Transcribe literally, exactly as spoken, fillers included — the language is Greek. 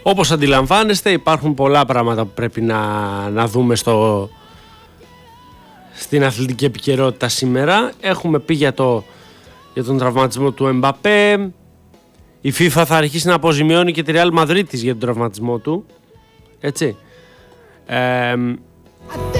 Όπως αντιλαμβάνεστε, υπάρχουν πολλά πράγματα που πρέπει να, να δούμε στο, στην αθλητική επικαιρότητα σήμερα. Έχουμε πει για, το, για τον τραυματισμό του Εμπαπέ. Η FIFA θα αρχίσει να αποζημιώνει και τη Real Madrid για τον τραυματισμό του. Έτσι. Ε,